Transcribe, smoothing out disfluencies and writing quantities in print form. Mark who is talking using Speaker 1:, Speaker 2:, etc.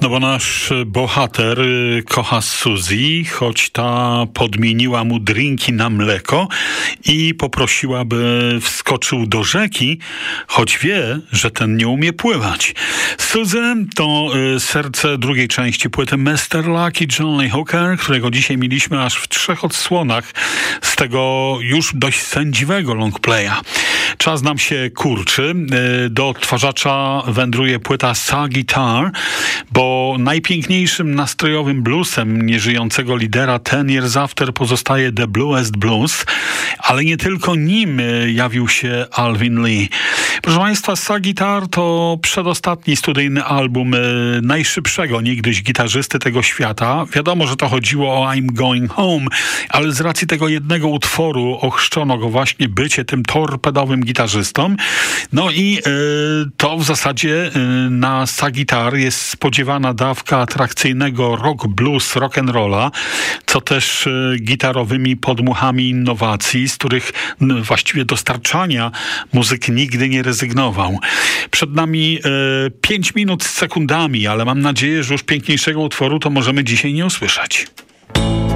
Speaker 1: No bo nasz bohater kocha Suzy, choć ta podmieniła mu drinki na mleko i poprosiła, by wskoczył do rzeki, choć wie, że ten nie umie pływać. Suzy to serce drugiej części płyty Mr. Lucky John Lee Hooker, którego dzisiaj mieliśmy aż w 3 odsłonach z tego już dość sędziwego longplaya. Czas nam się kurczy. Do odtwarzacza wędruje płyta Sa Guitar, bo najpiękniejszym nastrojowym bluesem nieżyjącego lidera Ten Years After pozostaje The Bluest Blues, ale nie tylko nim jawił się Alvin Lee. Proszę Państwa, Sa Guitar to przedostatni studyjny album najszybszego niegdyś gitarzysty tego świata. Wiadomo, że to chodziło o I'm Going Home, ale z racji tego jednego utworu ochrzczono go właśnie bycie tym torpedowym gitarzystą. No i to w zasadzie na Sa Guitar jest spodziewana dawka atrakcyjnego rock, blues, rock'n'rolla, co też gitarowymi podmuchami innowacji, z których właściwie dostarczania muzyk nigdy nie rezygnował. Przed nami 5 minut z sekundami, ale mam nadzieję, że już piękniejszego utworu to możemy dzisiaj nie usłyszeć.